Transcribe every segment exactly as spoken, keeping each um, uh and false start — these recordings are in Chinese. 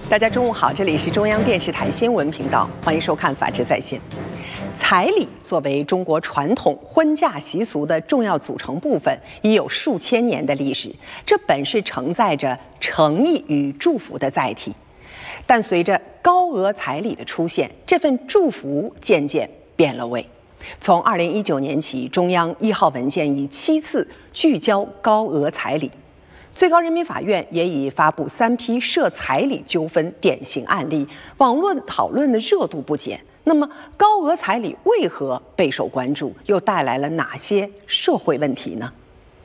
大家中午好，这里是中央电视台新闻频道，欢迎收看《法治在线》。彩礼作为中国传统婚嫁习俗的重要组成部分，已有数千年的历史。这本是承载着诚意与祝福的载体，但随着高额彩礼的出现，这份祝福渐渐变了味。从二零一九年起，中央一号文件已七次聚焦高额彩礼。最高人民法院也已发布三批涉彩礼纠纷典型案例，网络讨论的热度不减。那么，高额彩礼为何备受关注，又带来了哪些社会问题呢？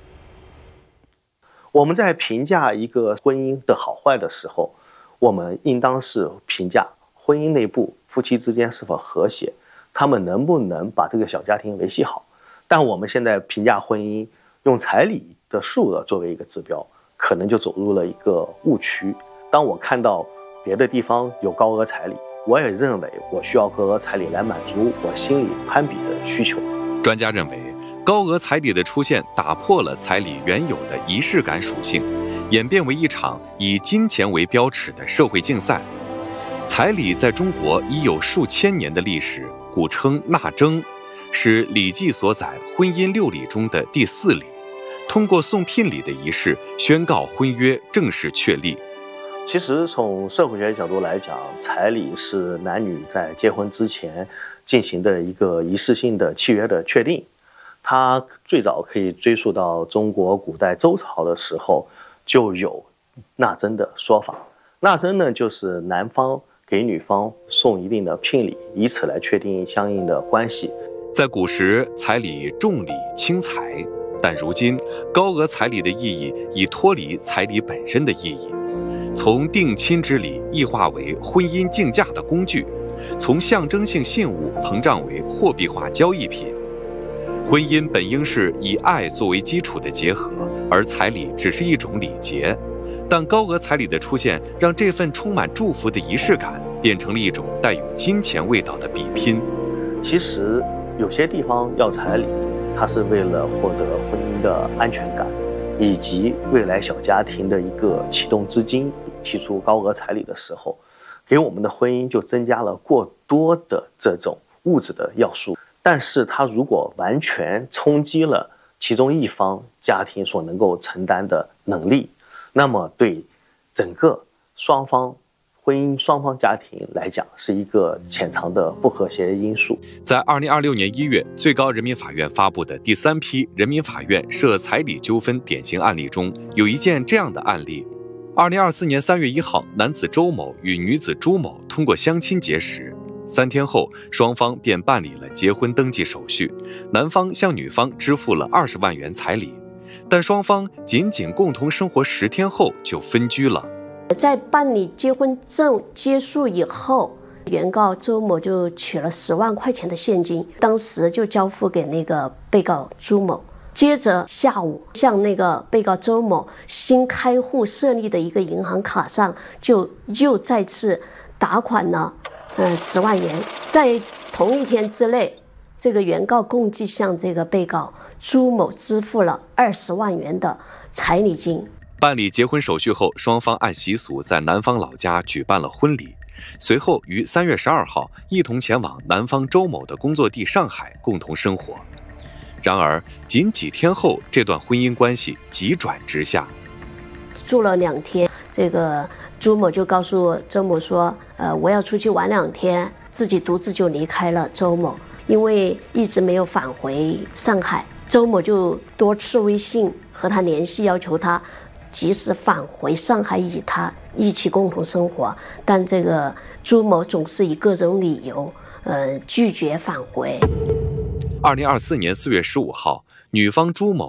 我们在评价一个婚姻的好坏的时候，我们应当是评价婚姻内部夫妻之间是否和谐，他们能不能把这个小家庭维系好。但我们现在评价婚姻，用彩礼的数额作为一个指标，可能就走入了一个误区。当我看到别的地方有高额彩礼，我也认为我需要高额彩礼来满足我心里攀比的需求。 专家认为，高额彩礼的出现打破了彩礼原有的仪式感属性，演变为一场以金钱为标尺的社会竞赛。彩礼在中国已有数千年的历史，古称纳征，是《礼记》所载婚姻六礼中的第四礼。通过送聘礼的仪式，宣告婚约正式确立。 其实从社会学角度来讲，彩礼是男女在结婚之前进行的一个仪式性的契约的确定。它最早可以追溯到中国古代周朝的时候就有纳征的说法。纳征呢，就是男方给女方送一定的聘礼，以此来确定相应的关系。 在古时，彩礼重礼轻财，但如今高额彩礼的意义已脱离彩礼本身的意义，从定亲之礼异化为婚姻竞价的工具，从象征性信物膨胀为货币化交易品。婚姻本应是以爱作为基础的结合，而彩礼只是一种礼节。但高额彩礼的出现，让这份充满祝福的仪式感变成了一种带有金钱味道的比拼。 其实有些地方要彩礼，它是为了获得婚姻的安全感，以及未来小家庭的一个启动资金。提出高额彩礼的时候，给我们的婚姻就增加了过多的这种物质的要素。但是它如果完全冲击了其中一方家庭所能够承担的能力，那么对整个双方婚姻双方家庭来讲，是一个潜藏的不和谐因素。 在二零二六年一月，最高人民法院发布的第三批人民法院涉彩礼纠纷典型案例中，有一件这样的案例：二零二四年三月一号，男子周某与女子朱某通过相亲结识，三天后，双方便办理了结婚登记手续，男方向女方支付了二十万元彩礼，但双方仅仅共同生活十天后就分居了。 在办理结婚证结束以后，原告周某就取了十万块钱的现金，当时就交付给那个被告朱某。接着下午，向那个被告周某新开户设立的一个银行卡上，就又再次打款了，嗯，十万元。在同一天之内，这个原告共计向这个被告朱某支付了二十万元的彩礼金。 办理结婚手续后，双方按习俗在男方老家举办了婚礼，随后于三月十二号一同前往男方周某的工作地上海共同生活。然而，仅几天后，这段婚姻关系急转直下。 住了两天，这个朱某就告诉周某说：“呃，我要出去玩两天。”自己独自就离开了周某，因为一直没有返回上海。周某就多次微信和他联系，要求他及时返回上海，与他一起共同生活。但这个朱某总是以各种理由，呃，拒绝返回。 二零二四年四月十五号，女方朱某